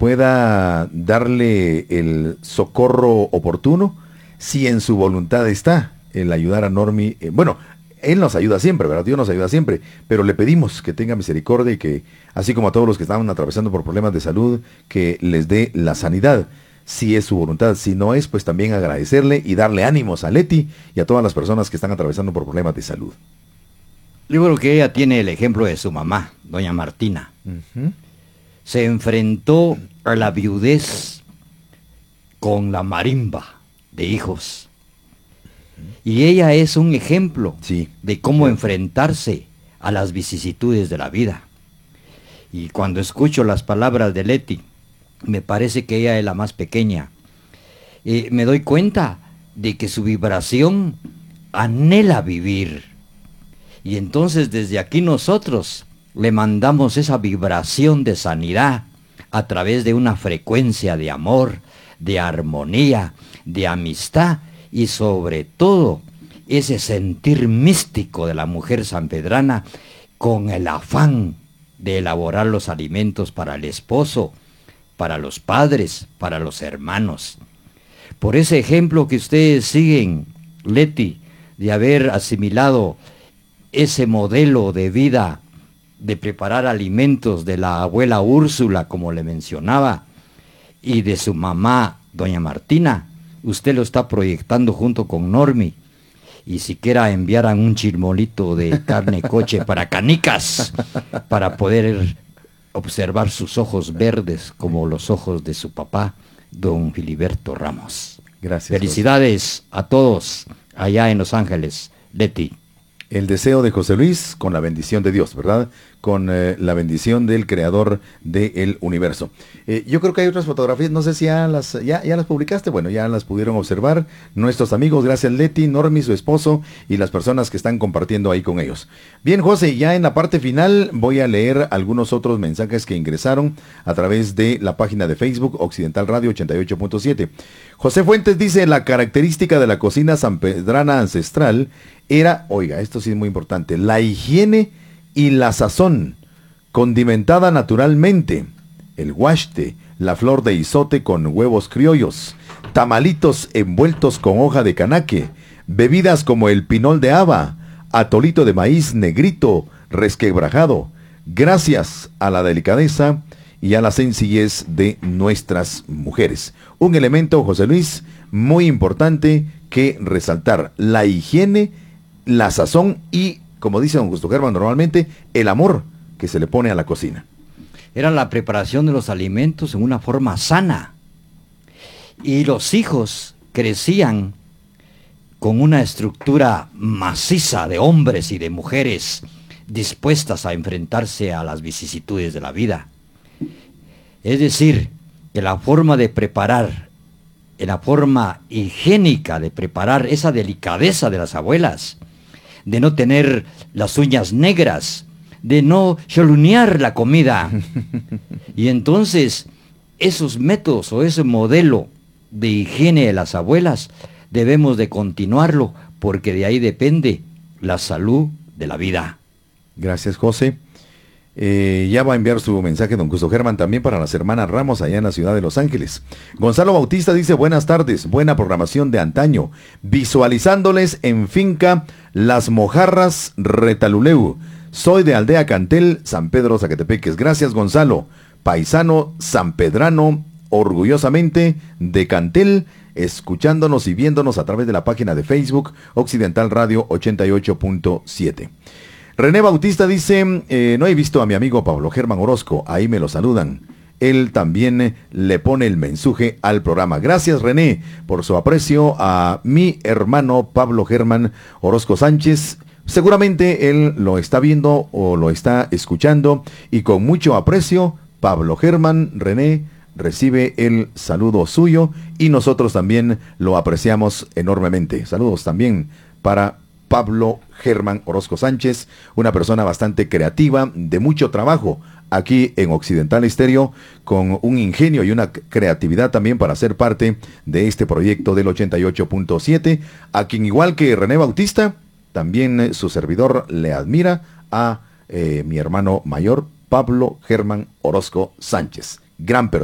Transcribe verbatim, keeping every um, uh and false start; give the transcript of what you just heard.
pueda darle el socorro oportuno, si en su voluntad está el ayudar a Normi. Eh, bueno, Él nos ayuda siempre, ¿verdad? Dios nos ayuda siempre, pero le pedimos que tenga misericordia y que, así como a todos los que estaban atravesando por problemas de salud, que les dé la sanidad, si es su voluntad. Si no es, pues también agradecerle y darle ánimos a Leti y a todas las personas que están atravesando por problemas de salud. Yo creo que ella tiene el ejemplo de su mamá, doña Martina. Uh-huh. Se enfrentó a la viudez con la marimba de hijos. Y ella es un ejemplo sí, de cómo claro. enfrentarse a las vicisitudes de la vida. Y cuando escucho las palabras de Leti, me parece que ella es la más pequeña. Eh, me doy cuenta de que su vibración anhela vivir. Y entonces desde aquí nosotros le mandamos esa vibración de sanidad a través de una frecuencia de amor, de armonía, de amistad y sobre todo ese sentir místico de la mujer sanpedrana con el afán de elaborar los alimentos para el esposo, para los padres, para los hermanos. Por ese ejemplo que ustedes siguen, Leti, de haber asimilado ese modelo de vida, de preparar alimentos de la abuela Úrsula, como le mencionaba, y de su mamá, doña Martina, usted lo está proyectando junto con Normi. Y siquiera enviaran un chirmolito de carne coche para canicas, para poder observar sus ojos verdes como los ojos de su papá, don Filiberto Ramos. Gracias. Felicidades José. A todos allá en Los Ángeles. Leti. El deseo de José Luis con la bendición de Dios, ¿verdad? Con eh, la bendición del creador del universo. Eh, yo creo que hay otras fotografías, no sé si ya las, ya, ya las publicaste, bueno, ya las pudieron observar nuestros amigos, gracias Leti, Normi, su esposo y las personas que están compartiendo ahí con ellos. Bien, José, ya en la parte final voy a leer algunos otros mensajes que ingresaron a través de la página de Facebook Occidental Radio ochenta y ocho punto siete. José Fuentes dice, la característica de la cocina sanpedrana ancestral era, oiga, esto sí es muy importante, la higiene y la sazón, condimentada naturalmente, el huachte, la flor de izote con huevos criollos, tamalitos envueltos con hoja de canaque, bebidas como el pinol de haba, atolito de maíz negrito, resquebrajado, gracias a la delicadeza y a la sencillez de nuestras mujeres. Un elemento, José Luis, muy importante que resaltar, la higiene, la sazón y, como dice don Justo Germán normalmente, el amor que se le pone a la cocina. Era la preparación de los alimentos en una forma sana. Y los hijos crecían con una estructura maciza de hombres y de mujeres dispuestas a enfrentarse a las vicisitudes de la vida. Es decir, que la forma de preparar, la forma higiénica de preparar, esa delicadeza de las abuelas, de no tener las uñas negras, de no cholunear la comida. Y entonces, esos métodos o ese modelo de higiene de las abuelas, debemos de continuarlo, porque de ahí depende la salud de la vida. Gracias, José. Eh, ya va a enviar su mensaje don Justo Germán también para las hermanas Ramos allá en la ciudad de Los Ángeles. Gonzalo Bautista dice, buenas tardes, buena programación de antaño, visualizándoles en finca Las Mojarras Retaluleu. Soy de Aldea Cantel, San Pedro, Zacatepeques. Gracias, Gonzalo, paisano sanpedrano, orgullosamente de Cantel, escuchándonos y viéndonos a través de la página de Facebook Occidental Radio ochenta y ocho punto siete. René Bautista dice, eh, no he visto a mi amigo Pablo Germán Orozco, ahí me lo saludan. Él también le pone el mensaje al programa. Gracias, René, por su aprecio a mi hermano Pablo Germán Orozco Sánchez. Seguramente él lo está viendo o lo está escuchando y con mucho aprecio, Pablo Germán, René, recibe el saludo suyo y nosotros también lo apreciamos enormemente. Saludos también para Pablo Germán Orozco Sánchez, una persona bastante creativa, de mucho trabajo aquí en Occidental Estéreo, con un ingenio y una creatividad también para ser parte de este proyecto del ochenta y ocho punto siete, a quien igual que René Bautista, también eh, su servidor le admira a eh, mi hermano mayor, Pablo Germán Orozco Sánchez. Gran persona.